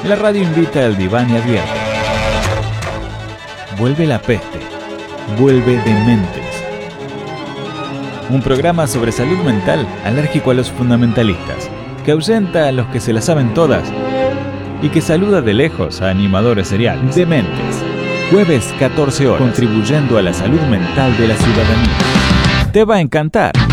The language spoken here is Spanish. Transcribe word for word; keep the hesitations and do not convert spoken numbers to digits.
la radio invita al diván y advierte. Vuelve la peste, vuelve Dementes. Un programa sobre salud mental alérgico a los fundamentalistas, que ahuyenta a los que se las saben todas y que saluda de lejos a animadores seriales. Dementes, jueves catorce horas, contribuyendo a la salud mental de la ciudadanía. Te va a encantar.